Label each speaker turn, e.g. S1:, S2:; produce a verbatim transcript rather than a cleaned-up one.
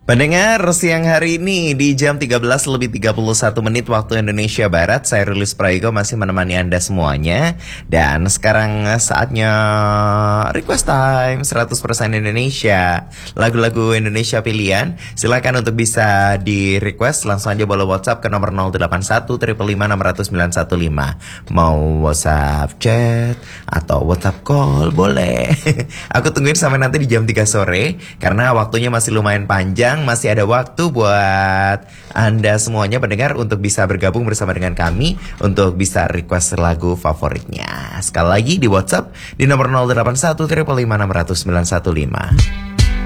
S1: Pendengar, siang hari ini di jam tiga belas lebih tiga puluh satu menit waktu Indonesia Barat, saya Rilis Prayogo masih menemani Anda semuanya. Dan sekarang saatnya request time seratus persen Indonesia. Lagu-lagu Indonesia pilihan, silakan untuk bisa di request langsung aja boleh WhatsApp ke nomor nol delapan satu lima lima enam nol sembilan satu lima. Mau WhatsApp chat atau WhatsApp call boleh. Aku tungguin sampai nanti di jam tiga sore karena waktunya masih lumayan panjang. Masih ada waktu buat Anda semuanya pendengar untuk bisa bergabung bersama dengan kami untuk bisa request lagu favoritnya. Sekali lagi di WhatsApp di nomor nol delapan satu lima lima enam nol sembilan satu lima.